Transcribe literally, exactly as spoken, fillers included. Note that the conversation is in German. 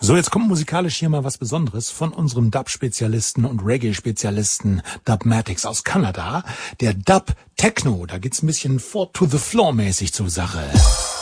So, jetzt kommt musikalisch hier mal was Besonderes von unserem Dub-Spezialisten und Reggae-Spezialisten Dubmatix aus Kanada. Der Dub Techno, da geht's ein bisschen four to the floor mäßig zur Sache.